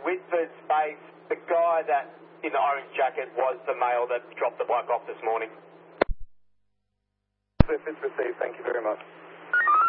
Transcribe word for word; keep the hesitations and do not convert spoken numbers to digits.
Whitford space, the guy that in the orange jacket was the male that dropped the bloke off this morning. If it's received, thank you very much.